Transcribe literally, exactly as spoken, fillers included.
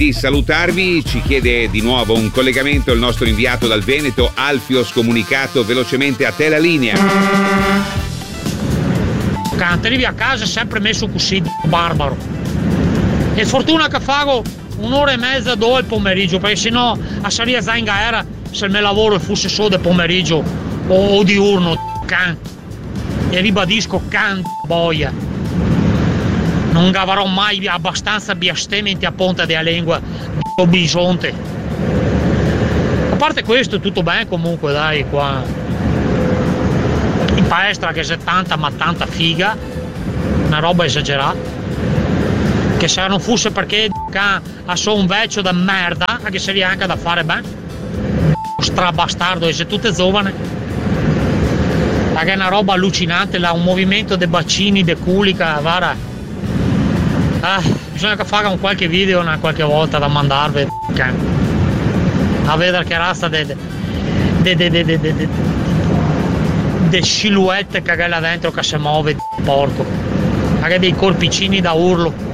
di salutarvi. Ci chiede di nuovo un collegamento il nostro inviato dal Veneto, Alfio, scomunicato velocemente. A te la linea. Quando arrivi a casa è sempre messo così, barbaro. E fortuna che fago un'ora e mezza, due il pomeriggio, perché sennò a salire a Zainga era se il mio lavoro fosse solo del pomeriggio o, o diurno, can. E ribadisco, can boia. Non avrò mai abbastanza biastementi a ponta della lingua o bisonte. A parte questo, tutto bene comunque, dai, qua. In palestra che c'è tanta ma tanta figa, una roba esagerata. Che se non fosse perché ha solo un vecchio da merda, che seria anche da fare bene. Strabastardo, e se tutte giovane. Perché è una roba allucinante, là, un movimento dei bacini, dei culi, che vara. Ah, bisogna che faccia un qualche video una qualche volta da mandarvi a vedere che razza di de, de, de, de, de, de, de silhouette che è là dentro che si muove, porco. Anche dei corpicini da urlo.